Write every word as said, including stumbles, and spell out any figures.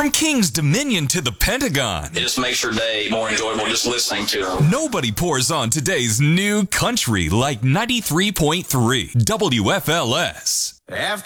From King's Dominion to the Pentagon. It just makes your day more enjoyable just listening to them. Nobody pours on today's new country like ninety-three point three W F L S. After